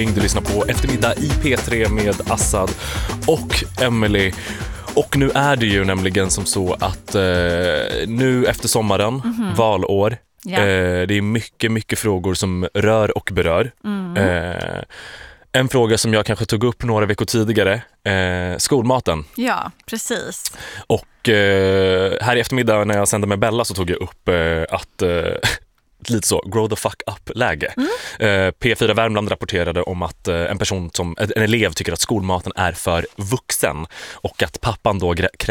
Du lyssnar på Eftermiddag i P3 med Assad och Emily. Och nu är det ju nämligen som så att nu efter sommaren, valår, det är mycket frågor som rör och berör. En fråga som jag kanske tog upp några veckor tidigare, skolmaten. Ja, precis. Och här i eftermiddag när jag sände med Bella så tog jag upp att... lite så, grow the fuck up-läge. P4 Värmland rapporterade om att en elev tycker att skolmaten är för vuxen och att pappan då